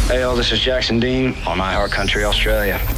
Hey, all, this is Jackson Dean on iHeart Country Australia.